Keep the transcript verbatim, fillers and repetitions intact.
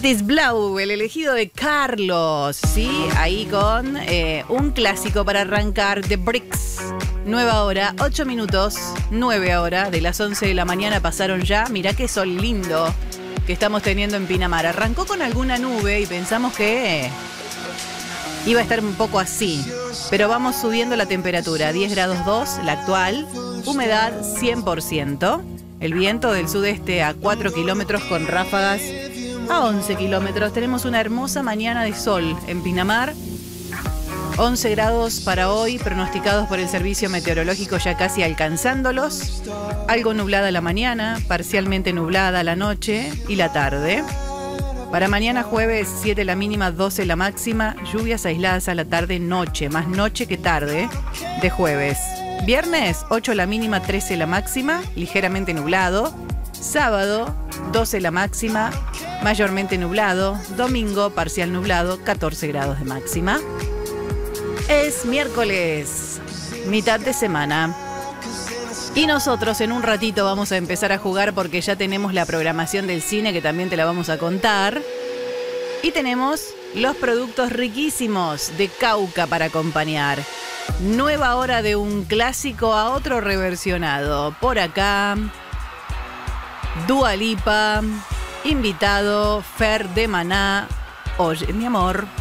Is Blau, el elegido de Carlos, ¿sí? Ahí con eh, un clásico para arrancar, The Bricks. Nueva hora, ocho minutos, nueve ahora, de las once de la mañana pasaron ya. Mirá qué sol lindo que estamos teniendo en Pinamar. Arrancó con alguna nube y pensamos que iba a estar un poco así, pero vamos subiendo la temperatura, diez grados dos, la actual, humedad cien por ciento, el viento del sudeste a cuatro kilómetros con ráfagas a once kilómetros. Tenemos una hermosa mañana de sol en Pinamar. once grados para hoy, pronosticados por el servicio meteorológico, ya casi alcanzándolos. Algo nublada la mañana, parcialmente nublada la noche y la tarde. Para mañana jueves, siete la mínima, doce la máxima. Lluvias aisladas a la tarde, noche, más noche que tarde de jueves. Viernes, ocho la mínima, trece la máxima, ligeramente nublado. Sábado, doce la máxima, mayormente nublado. Domingo, parcial nublado, catorce grados de máxima. Es miércoles, mitad de semana. Y nosotros en un ratito vamos a empezar a jugar porque ya tenemos la programación del cine que también te la vamos a contar. Y tenemos los productos riquísimos de Cauca para acompañar. Nueva hora de un clásico a otro reversionado. Por acá, Dua Lipa, invitado Fer de Maná. Oye, mi amor.